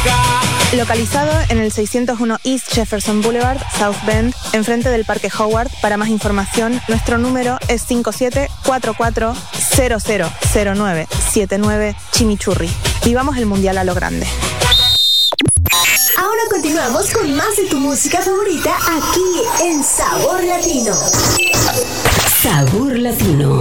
Localizado en el 601 East Jefferson Boulevard, South Bend, enfrente del Parque Howard. Para más información, nuestro número es 5744-000979 Chimichurri. Vivamos el Mundial a lo grande. Ahora continuamos con más de tu música favorita aquí en Sabor Latino. Sabor Latino.